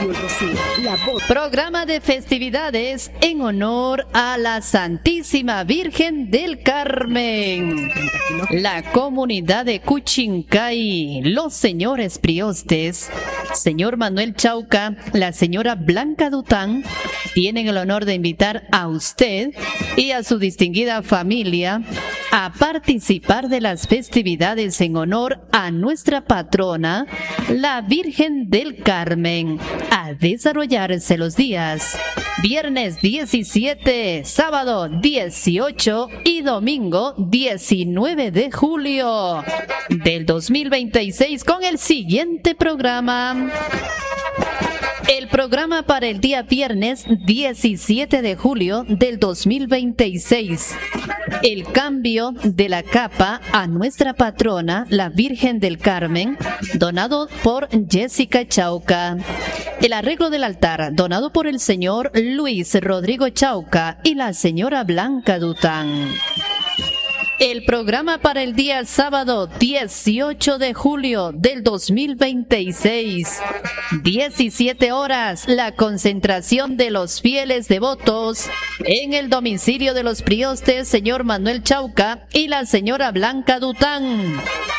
Programa de festividades en honor a la Santísima Virgen del Carmen. La comunidad de Cuchincay, los señores priostes, señor Manuel Chauca, la señora Blanca Dután, tienen el honor de invitar a usted y a su distinguida familia a participar de las festividades en honor a nuestra patrona, la Virgen del Carmen, a desarrollarse los días viernes 17, sábado 18 y domingo 19 de julio del 2026 con el siguiente programa. El programa para el día viernes 17 de julio del 2026. El cambio de la capa a nuestra patrona, la Virgen del Carmen, donado por Jessica Chauca. El arreglo del altar, donado por el señor Luis Rodrigo Chauca y la señora Blanca Dután. El programa para el día sábado 18 de julio del 2026, 17 horas, la concentración de los fieles devotos en el domicilio de los priostes, señor Manuel Chauca y la señora Blanca Dután.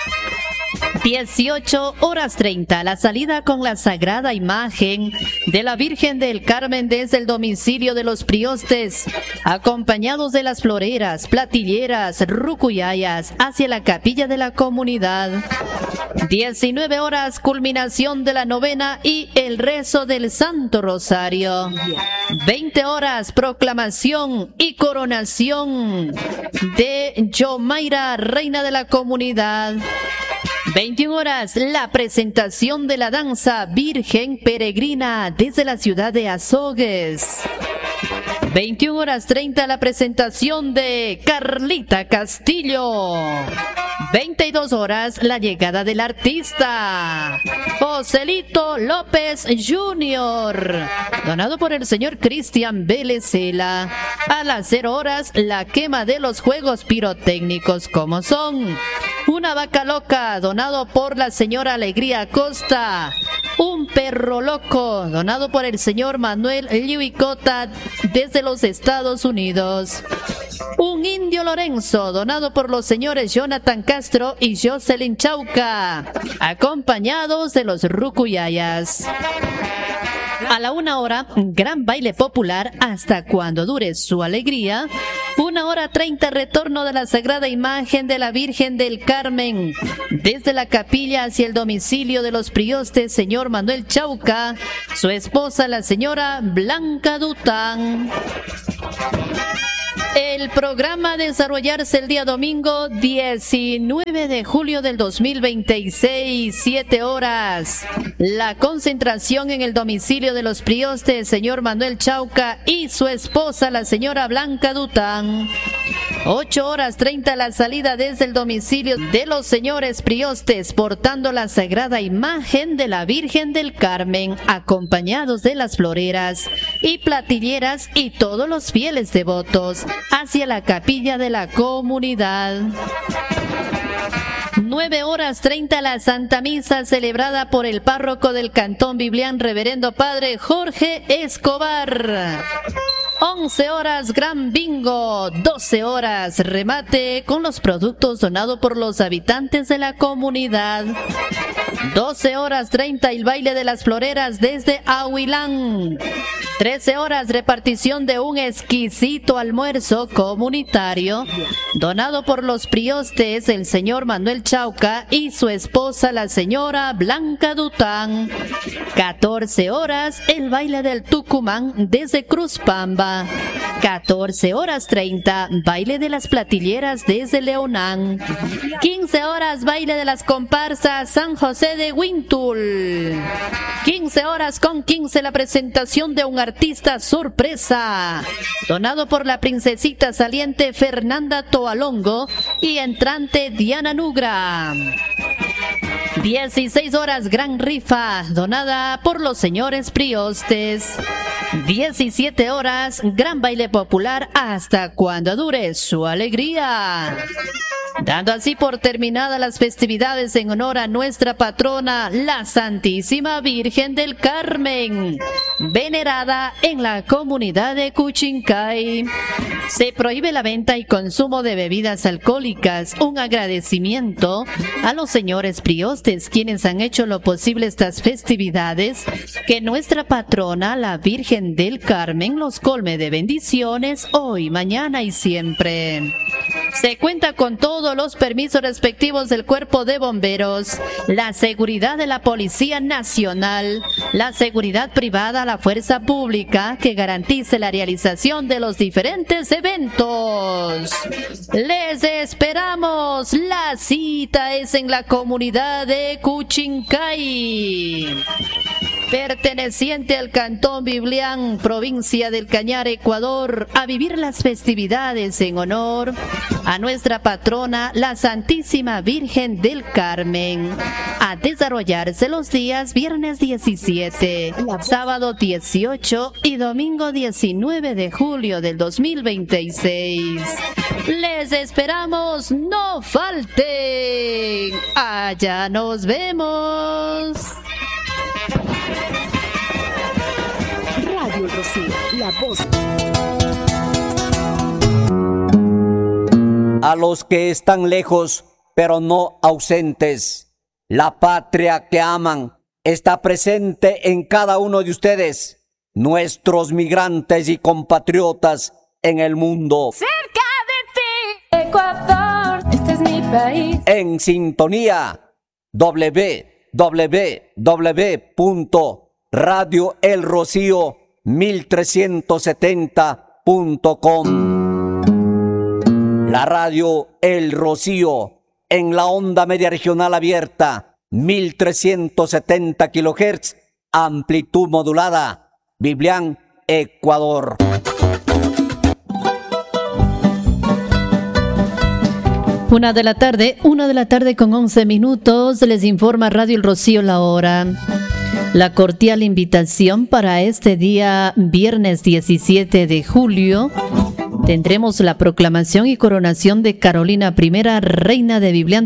18:30, la salida con la sagrada imagen de la Virgen del Carmen desde el domicilio de los priostes, acompañados de las floreras, platilleras, rucuyayas, hacia la capilla de la comunidad. 19 horas, culminación de la novena y el rezo del Santo Rosario. 20 horas, proclamación y coronación de Yomaira, reina de la comunidad. 21 horas, la presentación de la danza Virgen Peregrina desde la ciudad de Azogues. 21:30, la presentación de Carlita Castillo. 22 horas, la llegada del artista Joselito López Jr., donado por el señor Cristian Belecela. A las 0 horas, la quema de los juegos pirotécnicos, como son una vaca loca, donado por la señora Alegría Costa. Un perro loco, donado por el señor Manuel Liuicota desde los Estados Unidos. Un indio Lorenzo, donado por los señores Jonathan Castro y Jocelyn Chauca, acompañados de los rucuyayas. A la 1 hora, gran baile popular hasta cuando dure su alegría. 1:30, retorno de la sagrada imagen de la Virgen del Carmen desde la capilla hacia el domicilio de los priostes, señor Manuel Chauca, su esposa la señora Blanca Dután. El programa a desarrollarse el día domingo 19 de julio del 2026, 7 horas. La concentración en el domicilio de los priostes, señor Manuel Chauca y su esposa, la señora Blanca Dután. 8:30, la salida desde el domicilio de los señores priostes, portando la sagrada imagen de la Virgen del Carmen, acompañados de las floreras y platilleras y todos los fieles devotos, hacia la capilla de la comunidad. 9:30, la Santa Misa celebrada por el párroco del Cantón Biblián, reverendo padre Jorge Escobar. 11 horas, gran bingo. 12 horas, remate con los productos donados por los habitantes de la comunidad. 12:30, el baile de las floreras desde Ahuilán. 13 horas, repartición de un exquisito almuerzo comunitario donado por los priostes, el señor Manuel Chauca y su esposa, la señora Blanca Dután. 14 horas, el baile del Tucumán desde Cruzpamba. 14:30, baile de las platilleras desde Leonán. 15 horas, baile de las comparsas San José de Huintul. 15:15, la presentación de un artista sorpresa donado por la princesita saliente Fernanda Toalongo y entrante Diana Nugra. 16 horas, gran rifa donada por los señores priostes. 17 horas, gran baile popular hasta cuando dure su alegría. Dando así por terminadas las festividades en honor a nuestra patrona, la Santísima Virgen del Carmen, venerada en la comunidad de Cuchincay. Se prohíbe la venta y consumo de bebidas alcohólicas. Un agradecimiento a los señores priostes, quienes han hecho lo posible estas festividades. Que nuestra patrona, la Virgen del Carmen, los colme de bendiciones hoy, mañana y siempre. Se cuenta con todos los permisos respectivos del Cuerpo de Bomberos, la seguridad de la Policía Nacional, la seguridad privada, la fuerza pública que garantice la realización de los diferentes eventos. Les esperamos. La cita es en la comunidad de Cuchincay, perteneciente al Cantón Biblián, provincia del Cañar, Ecuador, a vivir las festividades en honor a nuestra patrona, la Santísima Virgen del Carmen, a desarrollarse los días viernes 17, sábado 18 y domingo 19 de julio del 2026. Les esperamos, no falten. Allá nos vemos. Radio El Rocío, la voz. A los que están lejos, pero no ausentes, la patria que aman está presente en cada uno de ustedes, nuestros migrantes y compatriotas en el mundo. Cerca de ti, Ecuador, este es mi país. En sintonía, www.radioelrocío1370.com. La radio El Rocío, en la onda media regional abierta, 1370 kHz, amplitud modulada, Biblián, Ecuador. Una de la tarde con 11 minutos, les informa Radio El Rocío la hora. La cordial invitación para este día, viernes 17 de julio, tendremos la proclamación y coronación de Carolina I, Reina de Biblián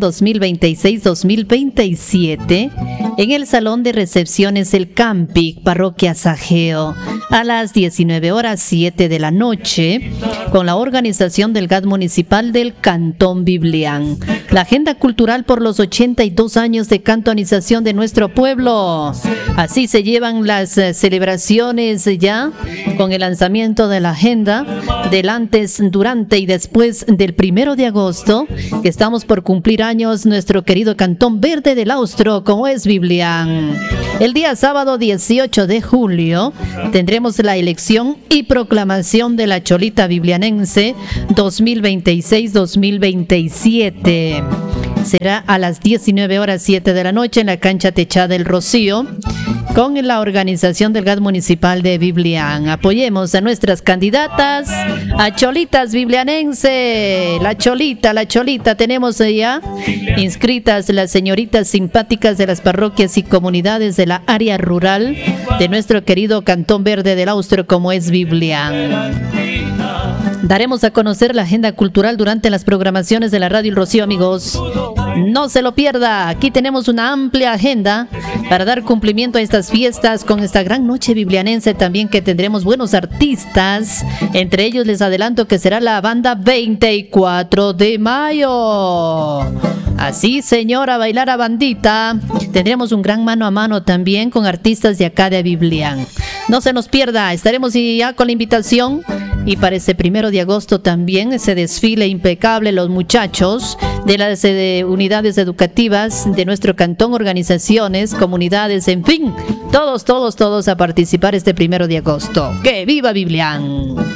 2026-2027, en el Salón de Recepciones El Campic, Parroquia Sajeo, a las 19:07 de la noche, con la organización del GAD Municipal del Cantón Biblián. La agenda cultural por los 82 años de cantonización de nuestro pueblo. Así se llevan las celebraciones ya, con el lanzamiento de la agenda del antes, durante y después del 1 de agosto, que estamos por cumplir años, nuestro querido Cantón Verde del Austro, como es Biblián. El día sábado 18 de julio tendremos la elección y proclamación de la Cholita Biblianense 2026-2027. Será a las 19:07 de la noche en la cancha techada del Rocío, con la organización del GAD Municipal de Biblián. Apoyemos a nuestras candidatas, a Cholitas Biblianense. La Cholita, tenemos ya inscritas las señoritas simpáticas de las parroquias y comunidades de la área rural de nuestro querido Cantón Verde del Austro, como es Biblián. Daremos a conocer la agenda cultural durante las programaciones de la Radio El Rocío, amigos. No se lo pierda. Aquí tenemos una amplia agenda para dar cumplimiento a estas fiestas, con esta gran noche biblianense también, que tendremos buenos artistas. Entre ellos les adelanto que será la banda 24 de mayo. Así, señora, bailar a bandita. Tendremos un gran mano a mano también con artistas de acá de Biblián. No se nos pierda. Estaremos ya con la invitación. Y para ese 1 de agosto también ese desfile impecable, los muchachos de las unidades educativas de nuestro cantón, organizaciones, comunidades, en fin, todos a participar este 1 de agosto. ¡Que viva Biblián!